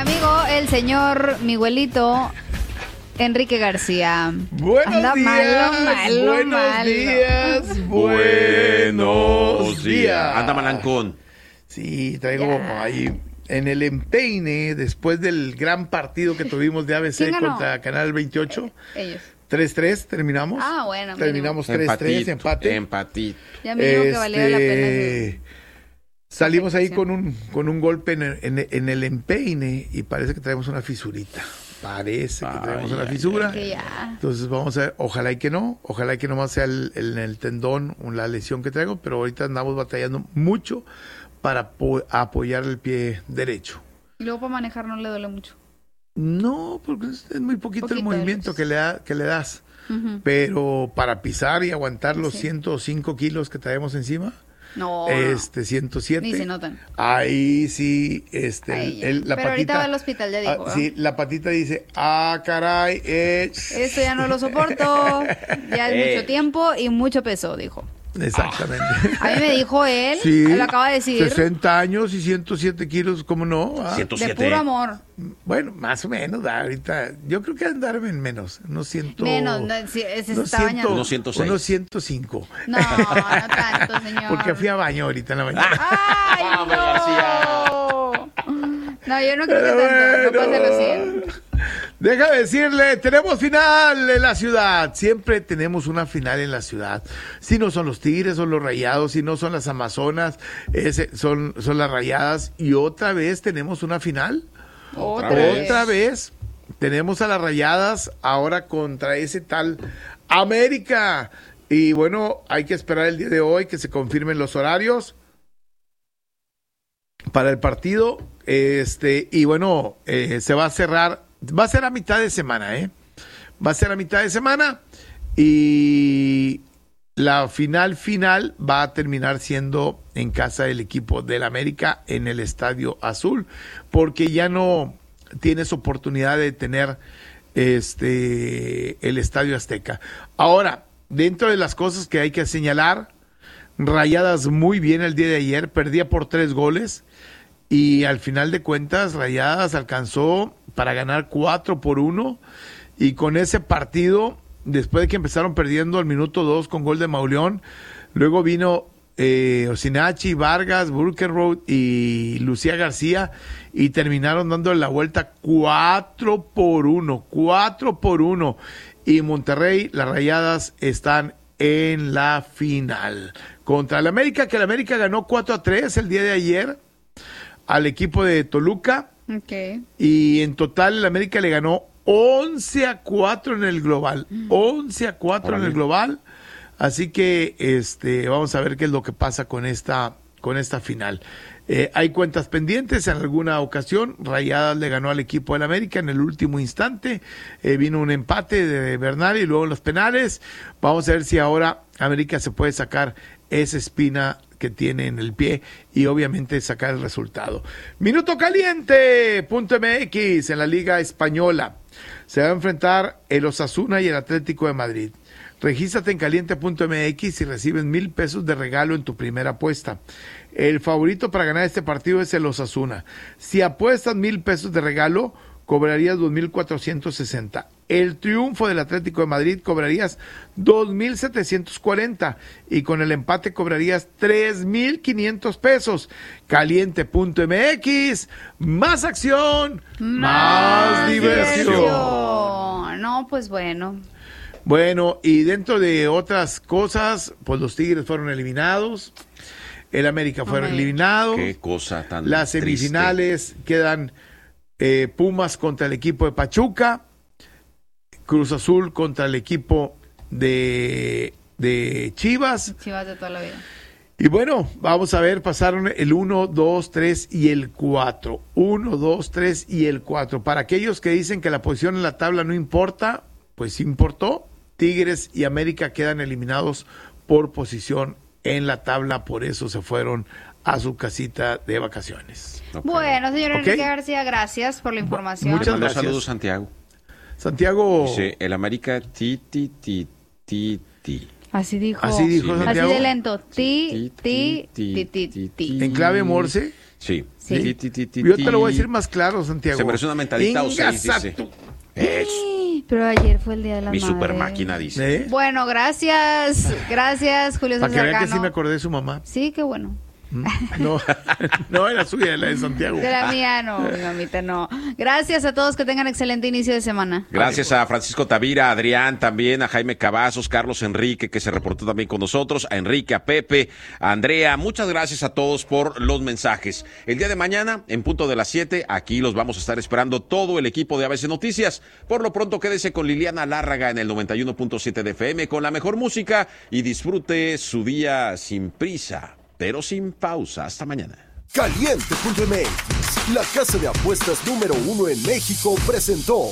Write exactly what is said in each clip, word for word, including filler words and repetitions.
amigo, el señor Miguelito Enrique García. Buenos Anda días, malo, malo, buenos malo. días, buenos días. Anda malancón. Sí, traigo Ya. ahí en el empeine, después del gran partido que tuvimos de A B C ¿Quién ganó? contra Canal veintiocho. Ellos. tres tres terminamos. Ah, bueno, Terminamos tres tres, empate. Empatito. Ya me dijo que valía la pena. Este, Su... Salimos ahí perfección. con un, con un golpe en el, en, en el empeine y parece que traemos una fisurita. Parece que traemos Ay, una ay, fisura. Que ya. Entonces vamos a ver, ojalá y que no, ojalá y que nomás sea el, el, el tendón o la lesión que traigo, pero ahorita andamos batallando mucho para apo- apoyar el pie derecho. Y luego para manejar no le duele mucho. No, porque es, es muy poquito, Poquito, el movimiento pues. que le, da, que le das, Ujú. pero para pisar y aguantar los Sí. ciento cinco kilos que traemos encima, No, este ciento siete, ni se notan. ahí sí, este, Ahí el- ya. el- la Pero ahorita patita, va al hospital, ya dijo, ah, ¿verdad? sí, la patita dice, ah, caray, eh, Esto ya no lo soporto. Ya es Eh. mucho tiempo y mucho peso, dijo. exactamente. A mí me dijo él, Sí, él lo acaba de decir, sesenta años y ciento siete kilos, ¿cómo no? Ah, ciento de siete. puro amor. bueno, más o menos, ah, ahorita, yo creo que andarme en menos, unos ciento... Menos, no, sí, ese se unos está ciento- bañando. Unos ciento seis. Unos ciento cinco. No, no tanto, señor. Porque fui a baño ahorita en la mañana. ¡Ay, Vamos, no! No, yo no creo que Pero tanto, no bueno. pase los cien. Déjame decirle, tenemos final en la ciudad. Siempre tenemos una final en la ciudad. Si no son los Tigres, son los Rayados. Si no son las Amazonas, ese- son, son las Rayadas. Y otra vez tenemos una final. Otra Otra vez. vez tenemos a las Rayadas ahora contra ese tal América. Y bueno, hay que esperar el día de hoy que se confirmen los horarios para el partido. Este, y bueno, eh, se va a cerrar, va a ser a mitad de semana, ¿eh? Va a ser a mitad de semana y la final final va a terminar siendo en casa del equipo del América en el Estadio Azul, porque ya no tienes oportunidad de tener este el Estadio Azteca. Ahora, dentro de las cosas que hay que señalar, Rayadas muy bien el día de ayer, perdía por tres goles y al final de cuentas Rayadas alcanzó para ganar cuatro por uno y con ese partido, después de que empezaron perdiendo al minuto dos con gol de Mauleón, luego vino eh, Osinachi, Vargas, Burkenroad y Lucía García y terminaron dándole la vuelta cuatro por uno, cuatro por uno y Monterrey, las Rayadas están en la final contra el América, que el América ganó cuatro a tres el día de ayer al equipo de Toluca Ok. y en total el América le ganó once a cuatro en el global, once a cuatro en Órale. el global, así que este vamos a ver qué es lo que pasa con esta con esta final. Eh, hay cuentas pendientes, en alguna ocasión Rayadas le ganó al equipo del América en el último instante, eh, vino un empate de Bernal y luego los penales, vamos a ver si ahora América se puede sacar esa espina que tiene en el pie y obviamente sacar el resultado. Minuto caliente punto M X en la Liga Española. Se va a enfrentar el Osasuna y el Atlético de Madrid. Regístrate en caliente punto M X y recibes mil pesos de regalo en tu primera apuesta. El favorito para ganar este partido es el Osasuna. Si apuestas mil pesos de regalo, cobrarías dos mil cuatrocientos sesenta. El triunfo del Atlético de Madrid cobrarías dos mil setecientos cuarenta y con el empate cobrarías tres mil quinientos pesos. caliente punto M X, más acción, más, diversión. No, pues bueno. Bueno, y dentro de otras cosas, pues los Tigres fueron eliminados, el América fueron América. eliminados, Qué cosa tan las triste. semifinales quedan eh, Pumas contra el equipo de Pachuca, Cruz Azul contra el equipo de, de Chivas. Chivas de toda la vida. Y bueno, vamos a ver, pasaron el uno, dos, tres y el cuatro. uno, dos, tres y el cuatro. Para aquellos que dicen que la posición en la tabla no importa, pues sí importó. Tigres y América quedan eliminados por posición en la tabla, por eso se fueron a su casita de vacaciones. Ok. Bueno, señor Ok. Enrique García, gracias por la información. Muchas Mando gracias. saludos, Santiago. Santiago, Dice, el América, ti, ti, ti, ti, ti. Así dijo. así dijo Sí. Así Santiago, de lento. Ti, ti, ti, ti, ti. en clave Morse. Sí. Sí. Ti, ti, ti, ti, Yo te lo voy a ti. decir más claro, Santiago. Se merece una mentalidad o seis, Ingas a dice. tu- Eso. Sí, pero ayer fue el Día de la Mi Madre. super máquina dice. ¿Eh? Bueno, gracias. Gracias, Julio Para que César vean que sí Cano. me acordé de su mamá. Sí, qué bueno. No, no era suya, la de Santiago. De la mía no, mi mamita no. Gracias a todos, que tengan excelente inicio de semana. Gracias a Francisco Tavira, a Adrián también, a Jaime Cavazos, Carlos Enrique, que se reportó también con nosotros, a Enrique, a Pepe, a Andrea. Muchas gracias a todos por los mensajes. El día de mañana, en punto de las siete, aquí los vamos a estar esperando todo el equipo de A B C Noticias. Por lo pronto, quédese con Liliana Lárraga en el noventa y uno punto siete de F M con la mejor música y disfrute su día sin prisa, pero sin pausa. Hasta mañana. Caliente punto M X, la casa de apuestas número uno en México, presentó.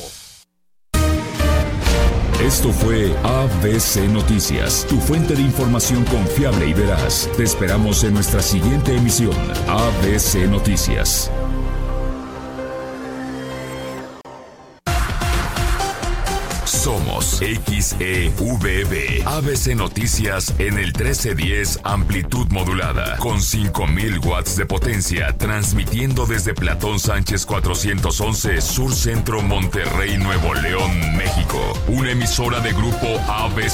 Esto fue A B C Noticias, tu fuente de información confiable y veraz. Te esperamos en nuestra siguiente emisión. A B C Noticias. Somos X E V B, A B C Noticias en el trece diez amplitud modulada, con cinco mil watts de potencia, transmitiendo desde Platón Sánchez cuatrocientos once, Sur Centro, Monterrey, Nuevo León, México. Una emisora de grupo A B C.